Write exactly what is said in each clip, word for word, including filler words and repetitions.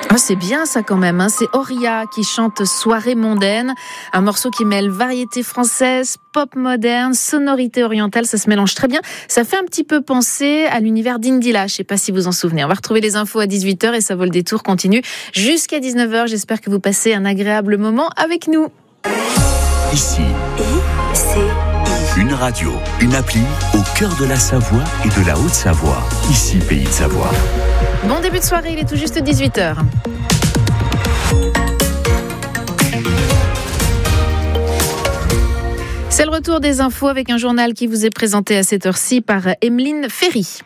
Oh, c'est bien ça quand même, hein. C'est Auria qui chante Soirée mondaine, un morceau qui mêle variété française, pop moderne, sonorité orientale, ça se mélange très bien. Ça fait un petit peu penser à l'univers d'Indila, je ne sais pas si vous en souvenez. On va retrouver les infos à dix-huit heures et ça vaut le détour continue jusqu'à dix-neuf heures. J'espère que vous passez un agréable moment avec nous. Ici, une radio, une appli au cœur de la Savoie et de la Haute-Savoie. Ici, Pays de Savoie. Bon début de soirée, il est tout juste dix-huit heures. C'est le retour des infos avec un journal qui vous est présenté à cette heure-ci par Emeline Ferry.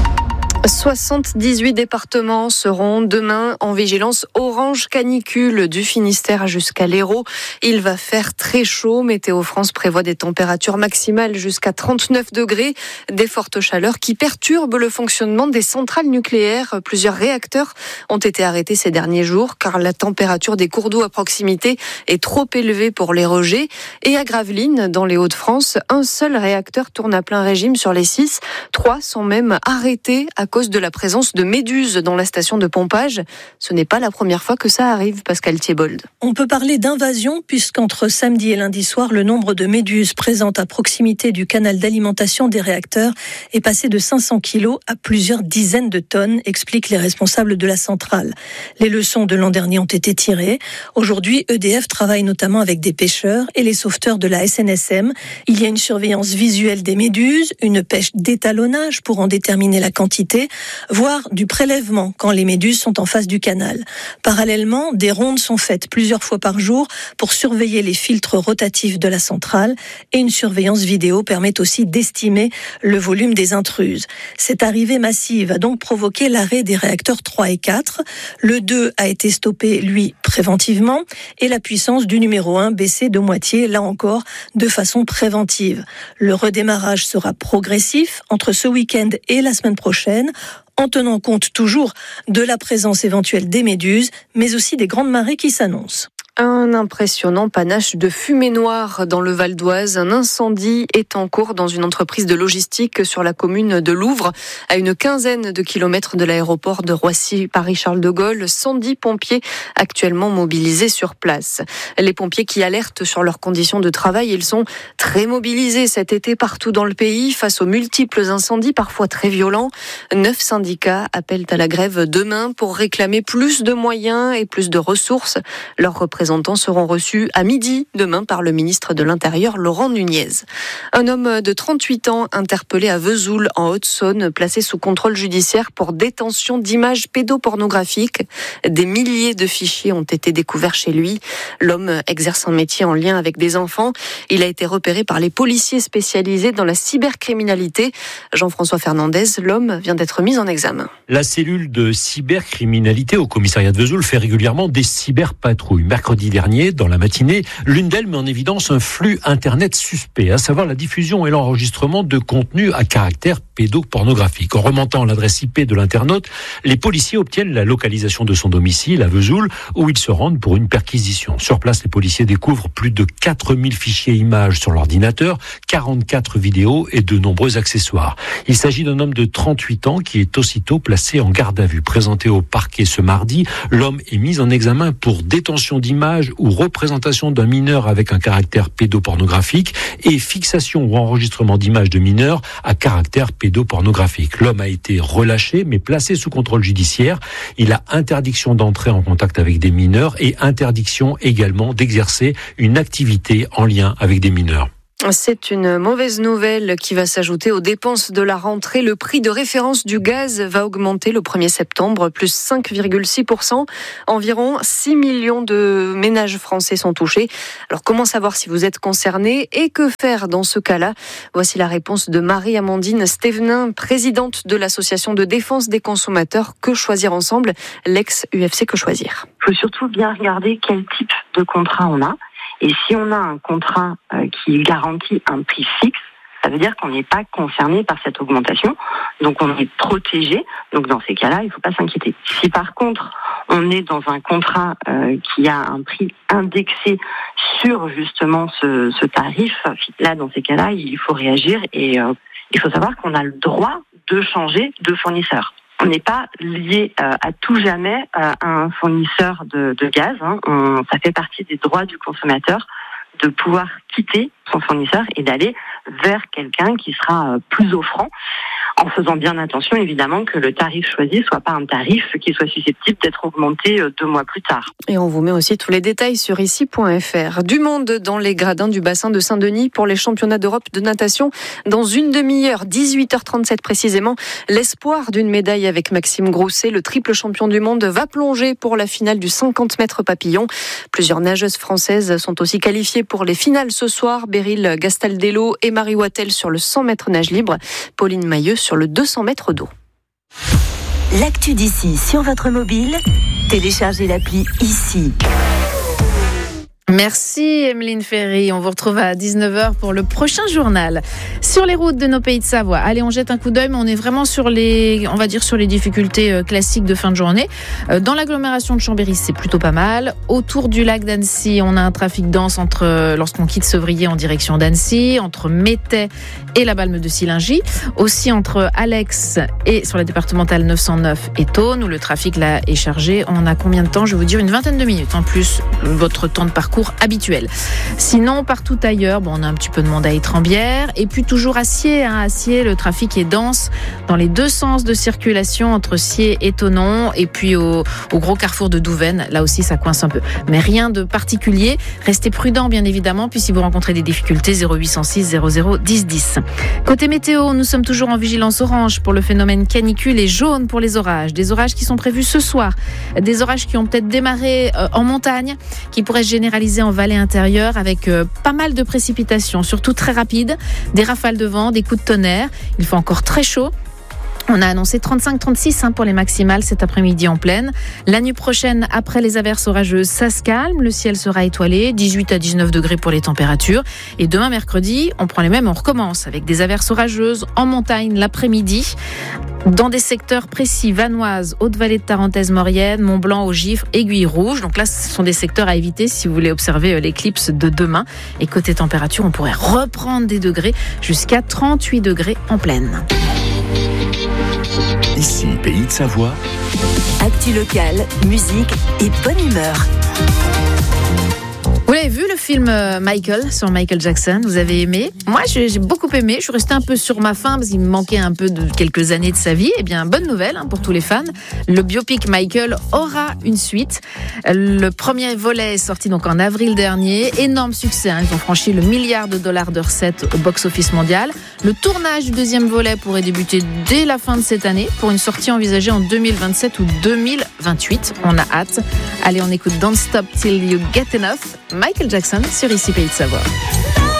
soixante-dix-huit départements seront demain en vigilance orange canicule du Finistère jusqu'à l'Hérault. Il va faire très chaud. Météo France prévoit des températures maximales jusqu'à trente-neuf degrés. Des fortes chaleurs qui perturbent le fonctionnement des centrales nucléaires. Plusieurs réacteurs ont été arrêtés ces derniers jours car la température des cours d'eau à proximité est trop élevée pour les rejets. Et à Gravelines, dans les Hauts-de-France, un seul réacteur tourne à plein régime sur les six. Trois sont même arrêtés à cause de la présence de méduses dans la station de pompage. Ce n'est pas la première fois que ça arrive, Pascal Thiebold. On peut parler d'invasion puisqu'entre samedi et lundi soir, le nombre de méduses présentes à proximité du canal d'alimentation des réacteurs est passé de cinq cents kilos à plusieurs dizaines de tonnes, expliquent les responsables de la centrale. Les leçons de l'an dernier ont été tirées. Aujourd'hui, E D F travaille notamment avec des pêcheurs et les sauveteurs de la S N S M. Il y a une surveillance visuelle des méduses, une pêche d'étalonnage pour en déterminer la quantité, voire du prélèvement quand les méduses sont en face du canal. Parallèlement, des rondes sont faites plusieurs fois par jour pour surveiller les filtres rotatifs de la centrale et une surveillance vidéo permet aussi d'estimer le volume des intruses. Cette arrivée massive a donc provoqué l'arrêt des réacteurs trois et quatre. Le deux a été stoppé, lui, préventivement et la puissance du numéro un baissée de moitié, là encore, de façon préventive. Le redémarrage sera progressif entre ce week-end et la semaine prochaine, en tenant compte toujours de la présence éventuelle des méduses, mais aussi des grandes marées qui s'annoncent. Un impressionnant panache de fumée noire dans le Val d'Oise. Un incendie est en cours dans une entreprise de logistique sur la commune de Louvre, à une quinzaine de kilomètres de l'aéroport de Roissy-Paris-Charles de Gaulle. cent dix pompiers actuellement mobilisés sur place. Les pompiers qui alertent sur leurs conditions de travail, ils sont très mobilisés cet été partout dans le pays face aux multiples incendies, parfois très violents. Neuf syndicats appellent à la grève demain pour réclamer plus de moyens et plus de ressources. Leurs représentants seront reçus à midi demain par le ministre de l'Intérieur, Laurent Nunez. Un homme de trente-huit ans interpellé à Vesoul, en Haute-Saône, placé sous contrôle judiciaire pour détention d'images pédopornographiques. Des milliers de fichiers ont été découverts chez lui. L'homme exerce un métier en lien avec des enfants. Il a été repéré par les policiers spécialisés dans la cybercriminalité. Jean-François Fernandez, l'homme vient d'être mis en examen. La cellule de cybercriminalité au commissariat de Vesoul fait régulièrement des cyberpatrouilles. Mercredi dernier, dans la matinée, l'une d'elles met en évidence un flux Internet suspect, à savoir la diffusion et l'enregistrement de contenus à caractère pédopornographique. En remontant l'adresse I P de l'internaute, les policiers obtiennent la localisation de son domicile à Vesoul, où ils se rendent pour une perquisition. Sur place, les policiers découvrent plus de quatre mille fichiers images sur l'ordinateur, quarante-quatre vidéos et de nombreux accessoires. Il s'agit d'un homme de trente-huit ans qui est aussitôt placé en garde à vue. Présenté au parquet ce mardi, l'homme est mis en examen pour détention d'images ou représentation d'un mineur avec un caractère pédopornographique et fixation ou enregistrement d'images de mineurs à caractère pédopornographique. L'homme a été relâché mais placé sous contrôle judiciaire. Il a interdiction d'entrer en contact avec des mineurs et interdiction également d'exercer une activité en lien avec des mineurs. C'est une mauvaise nouvelle qui va s'ajouter aux dépenses de la rentrée. Le prix de référence du gaz va augmenter le premier septembre, plus cinq virgule six pour cent. Environ six millions de ménages français sont touchés. Alors comment savoir si vous êtes concerné et que faire dans ce cas-là ? Voici la réponse de Marie-Amandine Stévenin, présidente de l'association de défense des consommateurs Que Choisir Ensemble, l'ex-U F C Que Choisir. Il faut surtout bien regarder quel type de contrat on a. Et si on a un contrat euh, qui garantit un prix fixe, ça veut dire qu'on n'est pas concerné par cette augmentation. Donc on est protégé. Donc dans ces cas-là, il ne faut pas s'inquiéter. Si par contre, on est dans un contrat euh, qui a un prix indexé sur justement ce, ce tarif, là dans ces cas-là, il faut réagir et euh, il faut savoir qu'on a le droit de changer de fournisseur. on n'est pas lié euh, à tout jamais euh, à un fournisseur de, de gaz. Hein. On, ça fait partie des droits du consommateur de pouvoir quitter son fournisseur et d'aller vers quelqu'un qui sera euh, plus offrant, en faisant bien attention évidemment que le tarif choisi soit pas un tarif qui soit susceptible d'être augmenté euh, deux mois plus tard. Et on vous met aussi tous les détails sur ici point f r. Du monde dans les gradins du bassin de Saint-Denis pour les championnats d'Europe de natation dans une demi-heure, dix-huit heures trente-sept précisément. L'espoir d'une médaille avec Maxime Grousset, le triple champion du monde, va plonger pour la finale du cinquante mètres papillon. Plusieurs nageuses françaises sont aussi qualifiées pour les finales ce soir. Beryl Gastaldello et Marie Wattel sur le cent mètres nage libre. Pauline Mailleux sur le deux cents mètres d'eau. L'actu d'ici sur votre mobile, téléchargez l'appli ici. Merci Emeline Ferry, on vous retrouve à dix-neuf heures pour le prochain journal. Sur les routes de nos pays de Savoie, allez on jette un coup d'œil, mais on est vraiment sur les, on va dire sur les difficultés classiques de fin de journée. Dans l'agglomération de Chambéry, c'est plutôt pas mal. Autour du lac d'Annecy, on a un trafic dense entre, lorsqu'on quitte Sevrier en direction d'Annecy, entre Métais et la Balme de Sillingy. Aussi entre Alex et sur la départementale neuf cent neuf et Thônes, où le trafic là est chargé. On a combien de temps? Je vais vous dire une vingtaine de minutes en plus votre temps de parcours habituel. Sinon, partout ailleurs, bon, on a un petit peu de monde à Étrembières. Et puis toujours à Sciez. Hein, à Sciez, le trafic est dense dans les deux sens de circulation entre Sciez et Thonon. Et puis au, au gros carrefour de Douvaine, là aussi ça coince un peu. Mais rien de particulier. Restez prudents bien évidemment. Puis si vous rencontrez des difficultés, zéro huit cent six zéro zéro dix dix. Côté météo, nous sommes toujours en vigilance orange pour le phénomène canicule et jaune pour les orages. Des orages qui sont prévus ce soir. Des orages qui ont peut-être démarré euh, en montagne, qui pourraient se généraliser en vallée intérieure avec euh, pas mal de précipitations, surtout très rapides, des rafales de vent, des coups de tonnerre. Il fait encore très chaud. On a annoncé trente-cinq trente-six hein, pour les maximales cet après-midi en pleine. La nuit prochaine, après les averses orageuses, ça se calme. Le ciel sera étoilé, dix-huit à dix-neuf degrés pour les températures. Et demain, mercredi, on prend les mêmes, on recommence avec des averses orageuses en montagne l'après-midi. Dans des secteurs précis, Vanoise, Haute-Vallée de Tarentaise, Maurienne, Mont-Blanc, au Gifre, Aiguille Rouge. Donc là, ce sont des secteurs à éviter si vous voulez observer l'éclipse de demain. Et côté température, on pourrait reprendre des degrés jusqu'à trente-huit degrés en pleine. Ici, Pays de Savoie. Actu locale, musique et bonne humeur. Vous l'avez vu le film Michael sur Michael Jackson? Vous avez aimé? Moi, j'ai, j'ai beaucoup aimé. Je suis restée un peu sur ma faim parce qu'il me manquait un peu de quelques années de sa vie. Eh bien, bonne nouvelle hein, pour tous les fans. Le biopic Michael aura une suite. Le premier volet est sorti donc en avril dernier. Énorme succès. Hein. Ils ont franchi le milliard de dollars de recettes au box-office mondial. Le tournage du deuxième volet pourrait débuter dès la fin de cette année pour une sortie envisagée en deux mille vingt-sept ou deux mille vingt-huit. On a hâte. Allez, on écoute Don't Stop Till You Get Enough. Michael Jackson sur Ici Pays de Savoie.